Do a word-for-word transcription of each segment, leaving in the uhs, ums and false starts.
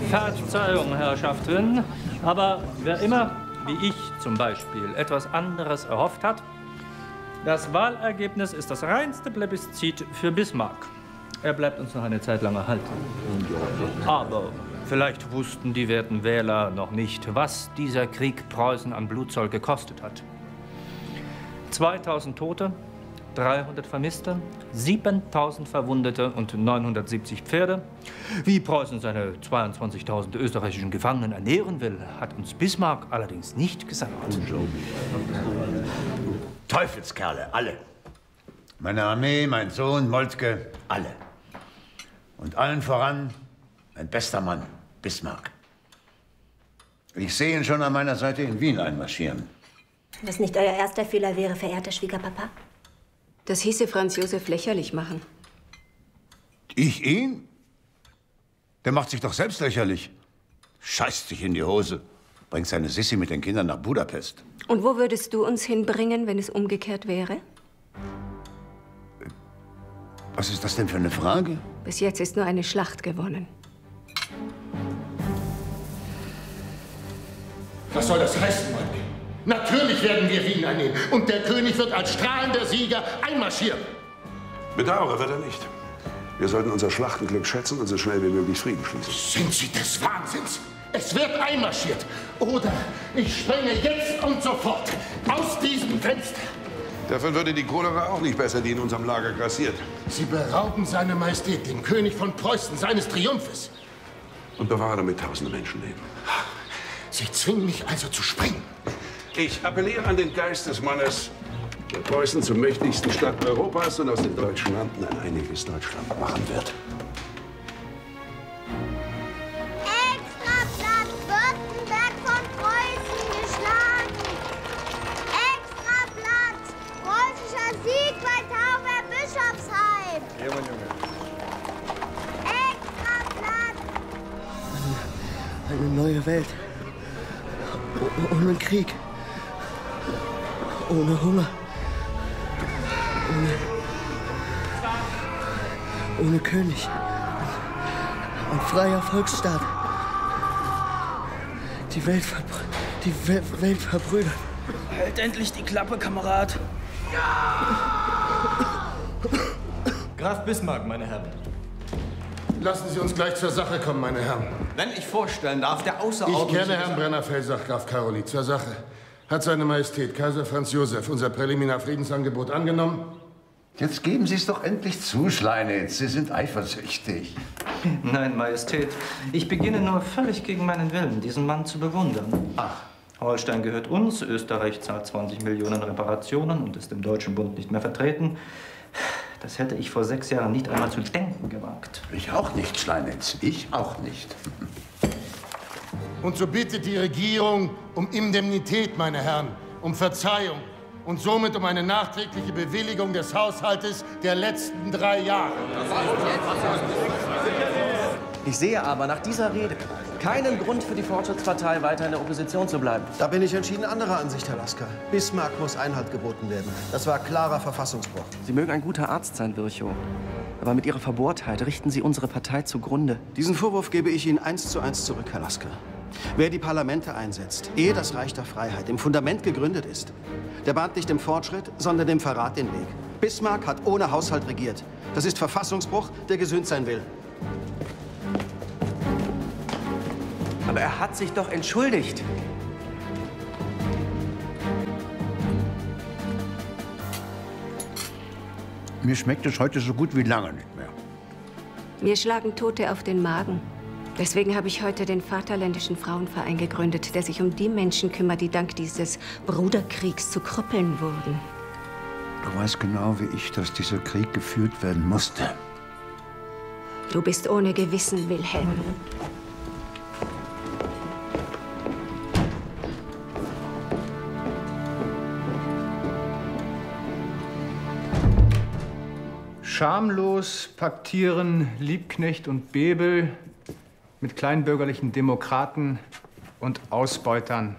Verzeihung, Herrschaften, aber wer immer, wie ich zum Beispiel, etwas anderes erhofft hat, das Wahlergebnis ist das reinste Plebiszit für Bismarck. Er bleibt uns noch eine Zeit lang erhalten. Aber vielleicht wussten die werten Wähler noch nicht, was dieser Krieg Preußen an Blutzoll gekostet hat. zweitausend Tote, dreihundert Vermisste, siebentausend Verwundete und neunhundertsiebzig Pferde. Wie Preußen seine zweiundzwanzigtausend österreichischen Gefangenen ernähren will, hat uns Bismarck allerdings nicht gesagt. Teufelskerle, alle. Meine Armee, mein Sohn, Moltke, alle. Und allen voran mein bester Mann, Bismarck. Ich sehe ihn schon an meiner Seite in Wien einmarschieren. Was nicht euer erster Fehler wäre, verehrter Schwiegerpapa? Das hieße Franz Josef lächerlich machen. Ich ihn? Der macht sich doch selbst lächerlich. Scheißt sich in die Hose. Bringt seine Sissi mit den Kindern nach Budapest. Und wo würdest du uns hinbringen, wenn es umgekehrt wäre? Was ist das denn für eine Frage? Bis jetzt ist nur eine Schlacht gewonnen. Was soll das heißen, Mann? Natürlich werden wir Wien einnehmen. Und der König wird als strahlender Sieger einmarschieren. Bedauere wird er nicht. Wir sollten unser Schlachtenglück schätzen und so schnell wie möglich Frieden schließen. Sind Sie des Wahnsinns? Es wird einmarschiert. Oder ich sprenge jetzt und sofort aus diesem Fenster. Davon würde die Cholera auch nicht besser, die in unserem Lager grassiert. Sie berauben seine Majestät, den König von Preußen, seines Triumphes. Und bewahren damit tausende Menschenleben. Sie zwingen mich also zu springen. Ich appelliere an den Geist des Mannes, der Preußen zur mächtigsten Stadt Europas und aus den deutschen Landen ein einiges Deutschland machen wird. Extrablatt, Württemberg von Preußen geschlagen. Extrablatt, preußischer Sieg bei Tauber-Bischofsheim. Junge, Junge. Extrablatt. Eine, eine neue Welt. O ohne Krieg. Ohne Hunger. Ohne, ohne König. Ein freier Volksstaat. Die Welt, die We Welt verbrüdert. Halt endlich die Klappe, Kamerad. Ja! Graf Bismarck, meine Herren. Lassen Sie uns gleich zur Sache kommen, meine Herren. Wenn ich vorstellen darf, der außerordentliche... Ich kenne Herrn Brennerfeld, sagt Graf Karoli. Zur Sache. Hat seine Majestät Kaiser Franz Josef unser Präliminarfriedensangebot angenommen? Jetzt geben Sie es doch endlich zu, Schleinitz. Sie sind eifersüchtig. Nein, Majestät. Ich beginne nur völlig gegen meinen Willen, diesen Mann zu bewundern. Ach. Holstein gehört uns, Österreich zahlt zwanzig Millionen Reparationen und ist im Deutschen Bund nicht mehr vertreten. Das hätte ich vor sechs Jahren nicht einmal zu denken gewagt. Ich auch nicht, Schleinitz. Ich auch nicht. Und so bittet die Regierung um Indemnität, meine Herren, um Verzeihung und somit um eine nachträgliche Bewilligung des Haushaltes der letzten drei Jahre. Ich sehe aber nach dieser Rede keinen Grund für die Fortschrittspartei, weiter in der Opposition zu bleiben. Da bin ich entschieden anderer Ansicht, Herr Lasker. Bismarck muss Einhalt geboten werden. Das war klarer Verfassungsbruch. Sie mögen ein guter Arzt sein, Virchow. Aber mit Ihrer Verbohrtheit richten Sie unsere Partei zugrunde. Diesen Vorwurf gebe ich Ihnen eins zu eins zurück, Herr Lasker. Wer die Parlamente einsetzt, ehe das Reich der Freiheit im Fundament gegründet ist, der bahnt nicht dem Fortschritt, sondern dem Verrat den Weg. Bismarck hat ohne Haushalt regiert. Das ist Verfassungsbruch, der gesühnt sein will. Aber er hat sich doch entschuldigt. Mir schmeckt es heute so gut wie lange nicht mehr. Mir schlagen Tote auf den Magen. Deswegen habe ich heute den Vaterländischen Frauenverein gegründet, der sich um die Menschen kümmert, die dank dieses Bruderkriegs zu Krüppeln wurden. Du weißt genau wie ich, dass dieser Krieg geführt werden musste. Du bist ohne Gewissen, Wilhelm. Schamlos paktieren Liebknecht und Bebel mit kleinbürgerlichen Demokraten und Ausbeutern.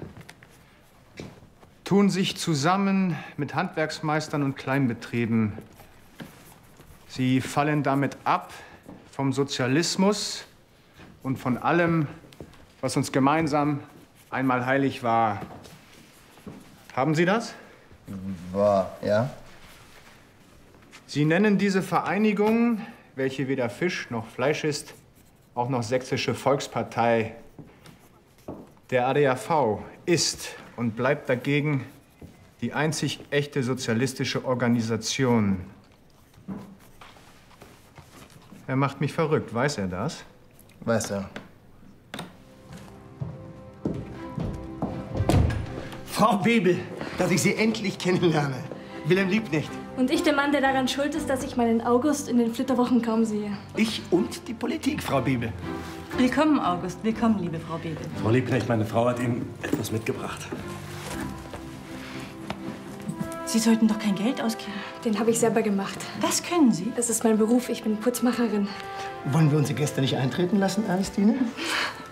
Tun sich zusammen mit Handwerksmeistern und Kleinbetrieben. Sie fallen damit ab vom Sozialismus und von allem, was uns gemeinsam einmal heilig war. Haben Sie das? War, ja. Sie nennen diese Vereinigung, welche weder Fisch noch Fleisch ist, auch noch Sächsische Volkspartei. Der A D A V ist und bleibt dagegen die einzig echte sozialistische Organisation. Er macht mich verrückt, weiß er das? Weiß er. Frau Bebel, dass ich Sie endlich kennenlerne. Wilhelm Liebknecht. Und ich der Mann, der daran schuld ist, dass ich meinen August in den Flitterwochen kaum sehe. Ich und die Politik, Frau Bebel. Willkommen, August. Willkommen, liebe Frau Bebel. Frau Liebknecht, meine Frau hat Ihnen etwas mitgebracht. Sie sollten doch kein Geld ausgeben. Den habe ich selber gemacht. Was können Sie? Das ist mein Beruf. Ich bin Putzmacherin. Wollen wir unsere Gäste nicht eintreten lassen, Ernestine?